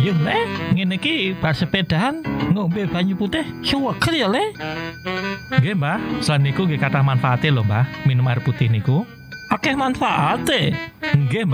Nggih, Le. Ngene iki bar sepedahan ngombe banyu putih suweger ya, Le. Nggih, Mbah. Selain niku nggih kathah manfaate lho, Mbah. Minum air putih niku akeh manfaate. Nggih,